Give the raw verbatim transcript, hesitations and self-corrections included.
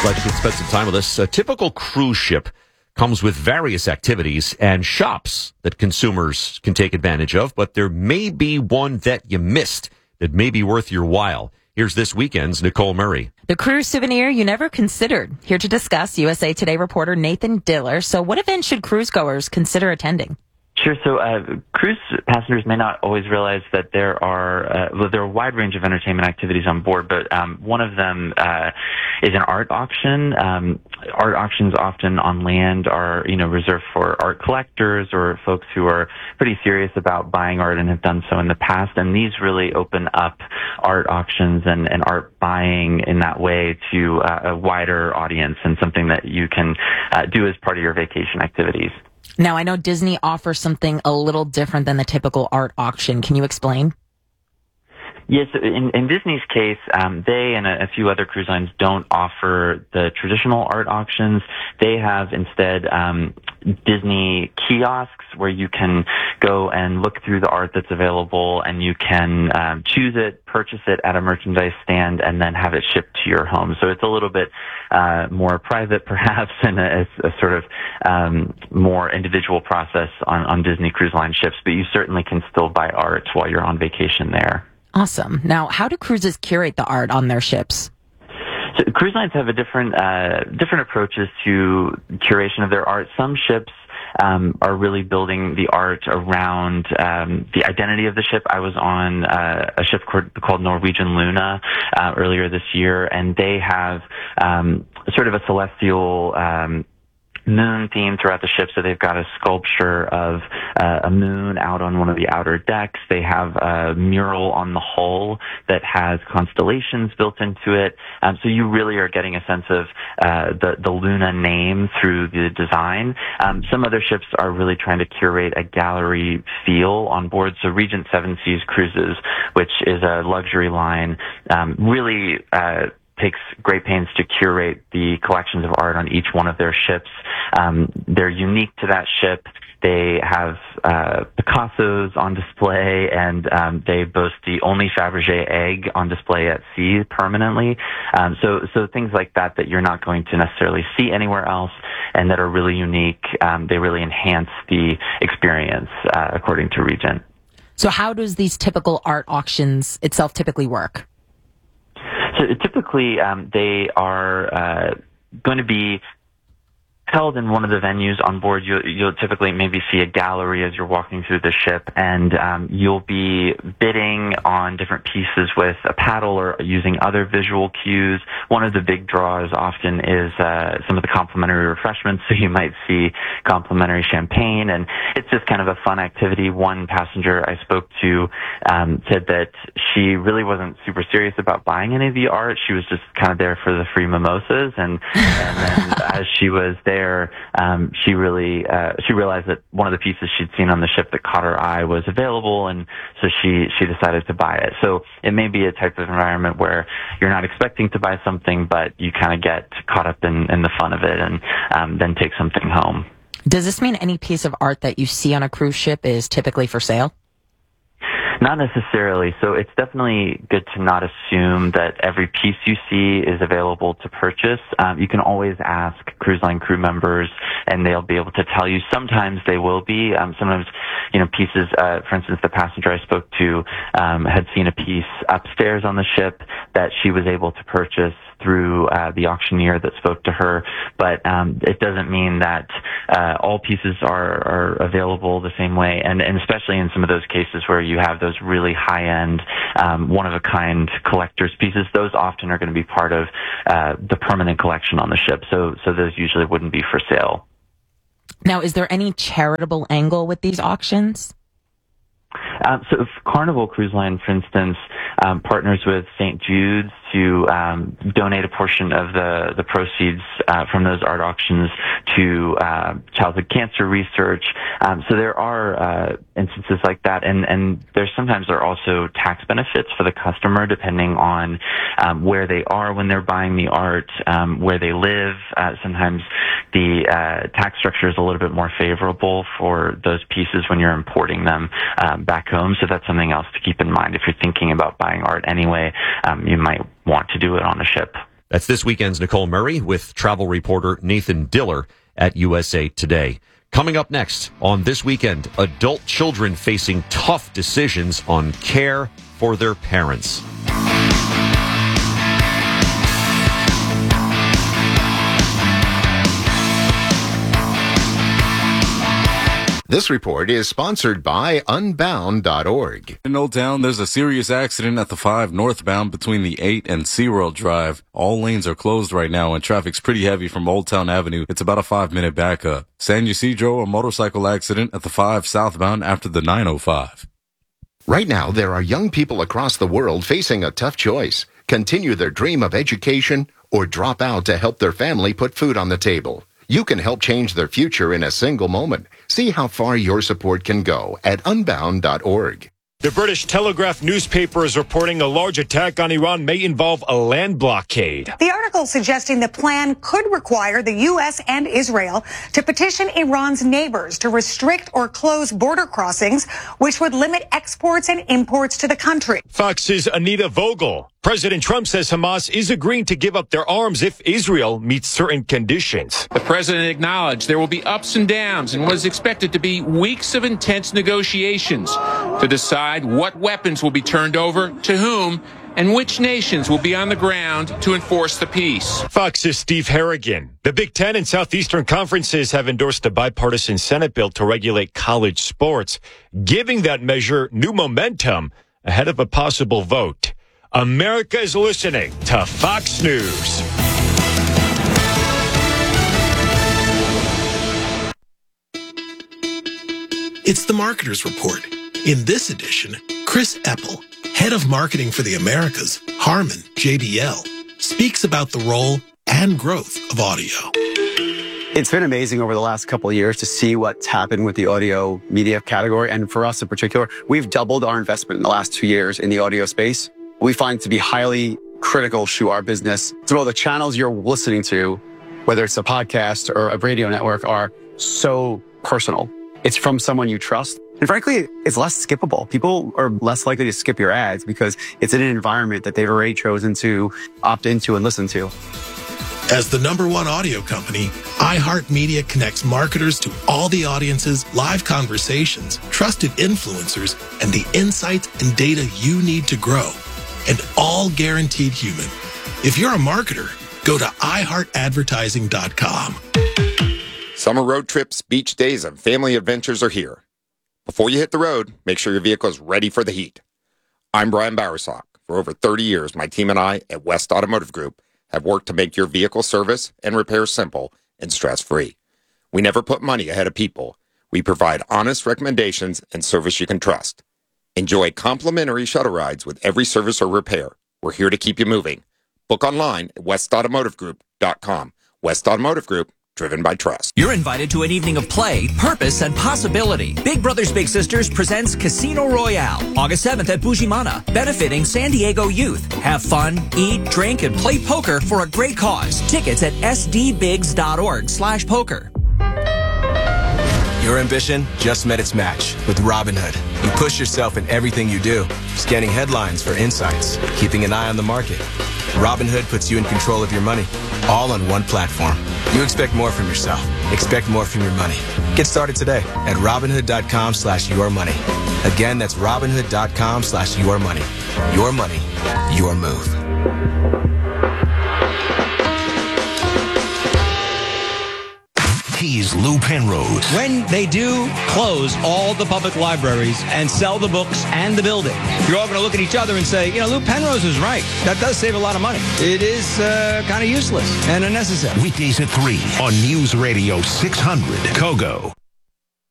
Glad you could spend some time with us. A typical cruise ship comes with various activities and shops that consumers can take advantage of, but there may be one that you missed that may be worth your while. Here's this weekend's Nicole Murray. The cruise souvenir you never considered. Here to discuss, U S A Today reporter Nathan Diller. So what events should cruise goers consider attending? Sure. So uh, cruise passengers may not always realize that there are uh, well, there are a wide range of entertainment activities on board, but um, one of them uh, is an art auction. Um, art auctions often on land are, you know, reserved for art collectors or folks who are pretty serious about buying art and have done so in the past. And these really open up art auctions and, and art buying in that way to uh, a wider audience and something that you can uh, do as part of your vacation activities. Now, I know Disney offers something a little different than the typical art auction. Can you explain? Yes, in, in Disney's case, um, they and a, a few other cruise lines don't offer the traditional art auctions. They have instead um, Disney kiosks where you can go and look through the art that's available, and you can um, choose it, purchase it at a merchandise stand, and then have it shipped to your home. So it's a little bit uh, more private, perhaps, and a, a sort of um, more individual process on, on Disney Cruise Line ships. But you certainly can still buy art while you're on vacation there. Awesome. Now, how do cruises curate the art on their ships? So cruise lines have a different uh, different approaches to curation of their art. Some ships um, are really building the art around um, the identity of the ship. I was on uh, a ship called, called Norwegian Luna uh, earlier this year, and they have um, sort of a celestial um moon theme throughout the ship. So they've got a sculpture of uh, a moon out on one of the outer decks. They have a mural on the hull that has constellations built into it. Um, so you really are getting a sense of uh, the, the Luna name through the design. Um, some other ships are really trying to curate a gallery feel on board. So Regent Seven Seas Cruises, which is a luxury line, um, really uh, takes great pains to curate the collections of art on each one of their ships. Um, they're unique to that ship. They have uh, Picassos on display, and um, they boast the only Fabergé egg on display at sea permanently. Um, so, so things like that that you're not going to necessarily see anywhere else, and that are really unique. Um, they really enhance the experience, uh, according to Regent. So, how does these typical art auctions itself typically work? So typically, um, they are uh, going to be held in one of the venues on board. You'll, you'll typically maybe see a gallery as you're walking through the ship, and um, you'll be bidding on different pieces with a paddle or using other visual cues. One of the big draws often is uh, some of the complimentary refreshments, so you might see complimentary champagne, and it's just kind of a fun activity. One passenger I spoke to um, said that she really wasn't super serious about buying any of the art. She was just kind of there for the free mimosas, and, and then as she was there, There, um, she really uh, she realized that one of the pieces she'd seen on the ship that caught her eye was available, and so she she decided to buy it. So it may be a type of environment where you're not expecting to buy something, but you kind of get caught up in, in the fun of it, and um, then take something home. Does this mean any piece of art that you see on a cruise ship is typically for sale? Not necessarily. So it's definitely good to not assume that every piece you see is available to purchase. Um, you can always ask cruise line crew members, and they'll be able to tell you. Sometimes they will be. Um, sometimes, you know, pieces. Uh, for instance, the passenger I spoke to um, had seen a piece upstairs on the ship that she was able to purchase through uh, the auctioneer that spoke to her. But um, it doesn't mean that uh, all pieces are, are available the same way. And, and especially in some of those cases where you have those really high-end, um, one-of-a-kind collector's pieces, those often are going to be part of uh, the permanent collection on the ship. So, so those usually wouldn't be for sale. Now, is there any charitable angle with these auctions? Um, so if Carnival Cruise Line, for instance, um, partners with Saint Jude's to um, donate a portion of the, the proceeds uh, from those art auctions to uh, childhood cancer research. Um, so there are uh, instances like that, and, and there sometimes are also tax benefits for the customer depending on um, where they are when they're buying the art, um, where they live. Uh, sometimes the uh, tax structure is a little bit more favorable for those pieces when you're importing them um, back home. So that's something else to keep in mind if you're thinking about buying art anyway. Um, you might want to do it on a ship. That's this weekend's Nicole Murray with travel reporter Nathan Diller at U S A Today. Coming up next on This Weekend, adult children facing tough decisions on care for their parents. This report is sponsored by unbound dot org. In Old Town, there's a serious accident at the five northbound between the eight and SeaWorld Drive. All lanes are closed right now and traffic's pretty heavy from Old Town Avenue. It's about a five minute backup. San Ysidro, a motorcycle accident at the five southbound after the nine oh five. Right now, there are young people across the world facing a tough choice. Continue their dream of education or drop out to help their family put food on the table. You can help change their future in a single moment. See how far your support can go at unbound dot org. The British Telegraph newspaper is reporting a large attack on Iran may involve a land blockade. The article suggesting the plan could require the U S and Israel to petition Iran's neighbors to restrict or close border crossings, which would limit exports and imports to the country. Fox's Anita Vogel. President Trump says Hamas is agreeing to give up their arms if Israel meets certain conditions. The president acknowledged there will be ups and downs in what is expected to be weeks of intense negotiations to decide what weapons will be turned over to whom and which nations will be on the ground to enforce the peace. Fox's Steve Harrigan. The Big Ten and Southeastern conferences have endorsed a bipartisan Senate bill to regulate college sports, giving that measure new momentum ahead of a possible vote. America is listening to Fox News. It's the Marketer's Report. In this edition, Chris Eppel, head of marketing for the Americas, Harman J B L, speaks about the role and growth of audio. It's been amazing over the last couple of years to see what's happened with the audio media category. And for us in particular, we've doubled our investment in the last two years in the audio space. We find to be highly critical to our business. So the channels you're listening to, whether it's a podcast or a radio network, are so personal. It's from someone you trust. And frankly, it's less skippable. People are less likely to skip your ads because it's in an environment that they've already chosen to opt into and listen to. As the number one audio company, iHeartMedia connects marketers to all the audiences, live conversations, trusted influencers, and the insights and data you need to grow. And all guaranteed human. If you're a marketer, go to i heart advertising dot com. Summer road trips, beach days, and family adventures are here. Before you hit the road, make sure your vehicle is ready for the heat. I'm Brian Bowersock. For over thirty years, my team and I at West Automotive Group have worked to make your vehicle service and repair simple and stress-free. We never put money ahead of people. We provide honest recommendations and service you can trust. Enjoy complimentary shuttle rides with every service or repair. We're here to keep you moving. Book online at west automotive group dot com. West Automotive Group, driven by trust. You're invited to an evening of play, purpose, and possibility. Big Brothers Big Sisters presents Casino Royale, August seventh at Bujimana, benefiting San Diego youth. Have fun, eat, drink, and play poker for a great cause. Tickets at s d bigs dot org slash poker. Your ambition just met its match with Robinhood. You push yourself in everything you do, scanning headlines for insights, keeping an eye on the market. Robinhood puts you in control of your money, all on one platform. You expect more from yourself. Expect more from your money. Get started today at robinhood dot com slash your money. Again, that's robinhood dot com slash your money. Your money, your move. He's Lou Penrose. When they do close all the public libraries and sell the books and the building, you're all going to look at each other and say, you know, Lou Penrose is right. That does save a lot of money. It is uh, kind of useless and unnecessary. Weekdays at three on News Radio six hundred Kogo.